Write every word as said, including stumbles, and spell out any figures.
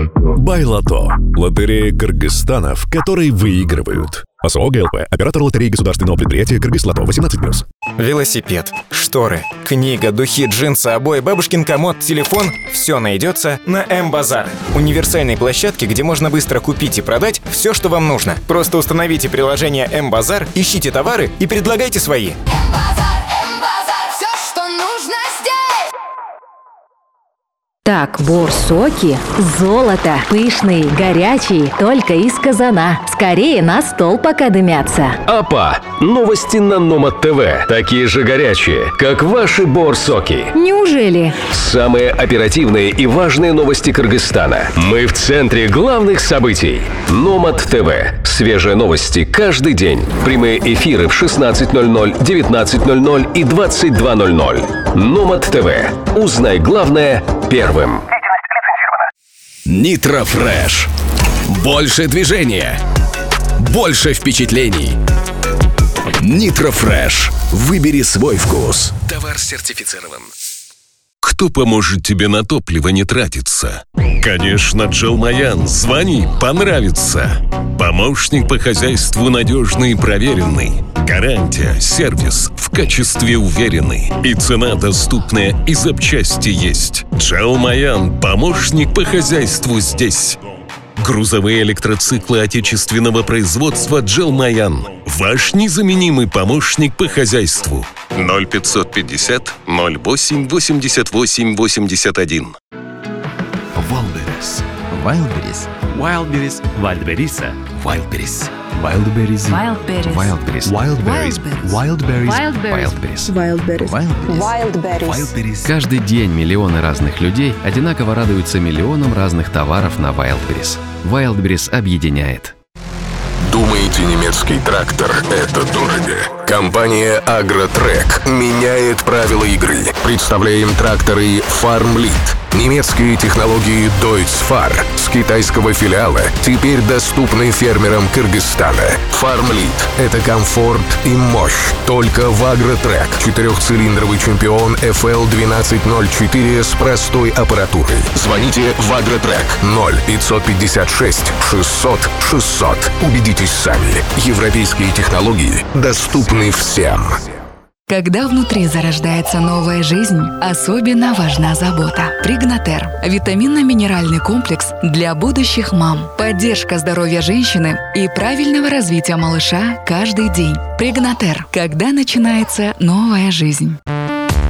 Байлото. Лотерея Кыргызстана, в которой выигрывают. АСО ГЛП. Оператор лотереи государственного предприятия «Кыргызлото». восемнадцать плюс. Велосипед, шторы, книга, духи, джинсы, обои, бабушкин комод, телефон – все найдется на М-Базар. Универсальной площадке, где можно быстро купить и продать все, что вам нужно. Просто установите приложение М-Базар, ищите товары и предлагайте свои. Так, борсоки, золото, пышные, горячие, только из казана. Скорее на стол пока дымятся. Апа, новости на Номад ТВ. Такие же горячие, как ваши борсоки. Неужели? Самые оперативные и важные новости Кыргызстана. Мы в центре главных событий. Номад ТВ. Свежие новости каждый день. Прямые эфиры в шестнадцать ноль ноль, девятнадцать ноль ноль и двадцать два ноль ноль. Номад ТВ. Узнай главное первым. Нитро Фреш. Больше движения. Больше впечатлений. Нитро Фреш. Выбери свой вкус. Товар сертифицирован. Кто поможет тебе на топливо не тратиться? Конечно, Джелмаян. Звони, понравится. Помощник по хозяйству надежный и проверенный. Гарантия, сервис в качестве уверенный. И цена доступная, и запчасти есть. Джелмаян. Помощник по хозяйству здесь. Грузовые электроциклы отечественного производства Джелмаян. Ваш незаменимый помощник по хозяйству. ноль пятьсот пятьдесят ноль восемь восемьдесят восемь восемьдесят один. Wildberries. Wildberries. Wildberries. Вальдберриса. Wildberries. Wildberries. Wildberries. Wildberries. Wildberries. Wildberries. Wildberries. Wildberries. Wildberries. Каждый день миллионы разных людей одинаково радуются миллионам разных товаров на Wildberries. Wildberries объединяет. Думаете, немецкий трактор – это дорого? Компания «Агротрек» меняет правила игры. Представляем тракторы «Фармлит». Немецкие технологии Deutz-Fahr с китайского филиала теперь доступны фермерам Кыргызстана. «Фармлит» — это комфорт и мощь. Только в «Агротрек». Четырехцилиндровый чемпион эф эл двенадцать ноль четыре с простой аппаратурой. Звоните в «Агротрек» ноль пятьсот пятьдесят шесть шестьсот шестьсот. Убедитесь сами. Европейские технологии доступны всем. Когда внутри зарождается новая жизнь, особенно важна забота. Пригнатер – витаминно-минеральный комплекс для будущих мам. Поддержка здоровья женщины и правильного развития малыша каждый день. Пригнатер – когда начинается новая жизнь.